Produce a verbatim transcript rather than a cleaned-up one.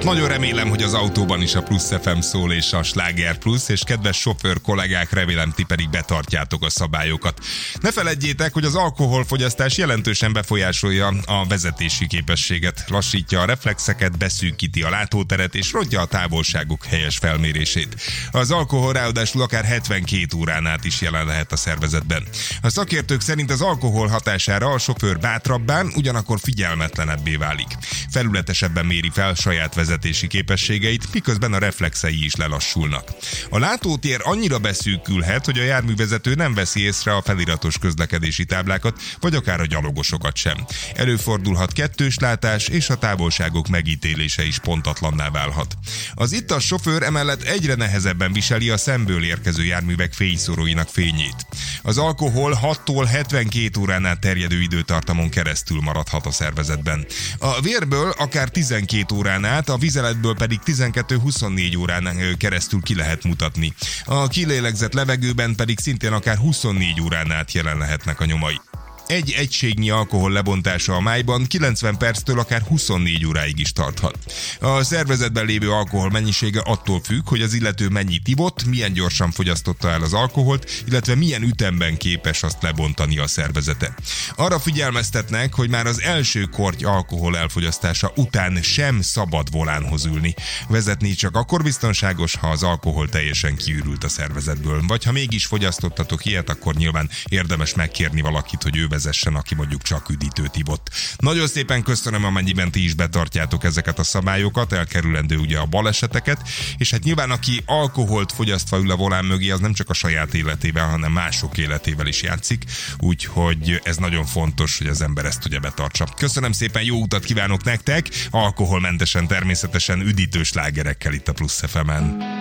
Nagyon remélem, hogy az autóban is a Plusz ef em szól és a Sláger Plusz, és kedves sofőr kollégák, remélem ti pedig betartjátok a szabályokat. Ne feledjétek, hogy az alkoholfogyasztás jelentősen befolyásolja a vezetési képességet, lassítja a reflexeket, beszűkíti a látóteret és rontja a távolságok helyes felmérését. Az alkohol ráadásul akár hetvenkét órán át is jelen lehet a szervezetben. A szakértők szerint az alkohol hatására a sofőr bátrabbán, ugyanakkor figyelmetlenebbé válik. Felületesebben méri fel saját vezetési képességeit, miközben a reflexei is lelassulnak. A látótér annyira beszűkülhet, hogy a járművezető nem veszi észre a feliratos közlekedési táblákat, vagy akár a gyalogosokat sem. Előfordulhat kettős látás, és a távolságok megítélése is pontatlanná válhat. Az ittas sofőr emellett egyre nehezebben viseli a szemből érkező járművek fényszoróinak fényét. Az alkohol hattól hetvenkét órán át terjedő időtartamon keresztül maradhat a szervezetben. A vérből akár tizenkét órán át, a vizeletből pedig tizenkettő-huszonnégy órán keresztül ki lehet mutatni. A kilélegzett levegőben pedig szintén akár huszonnégy órán át jelen lehetnek a nyomai. Egy egységnyi alkohol lebontása a májban kilencven perctől akár huszonnégy óráig is tarthat. A szervezetben lévő alkohol mennyisége attól függ, hogy az illető mennyit ivott, milyen gyorsan fogyasztotta el az alkoholt, illetve milyen ütemben képes azt lebontani a szervezete. Arra figyelmeztetnek, hogy már az első korty alkohol elfogyasztása után sem szabad volánhoz ülni. Vezetni csak akkor biztonságos, ha az alkohol teljesen kiürült a szervezetből. Vagy ha mégis fogyasztottatok ilyet, akkor nyilván érdemes megkérni valakit, hogy ő vezessen, aki mondjuk csak üdítőt ivott. Nagyon szépen köszönöm, amennyiben ti is betartjátok ezeket a szabályokat, elkerülendő ugye a baleseteket, és hát nyilván aki alkoholt fogyasztva ül a volán mögé, az nem csak a saját életével, hanem mások életével is játszik, úgyhogy ez nagyon fontos, hogy az ember ezt ugye betartsa. Köszönöm szépen, jó utat kívánok nektek, alkoholmentesen, természetesen üdítős slágerekkel itt a Plusz ef emen.